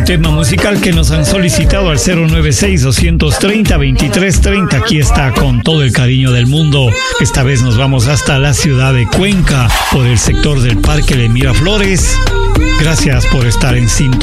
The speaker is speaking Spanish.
tema musical que nos han solicitado al 096-230-2330. Aquí está con todo el cariño del mundo. Esta vez nos vamos hasta la ciudad de Cuenca, por el sector del Parque de Miraflores. Gracias por estar en sintonía.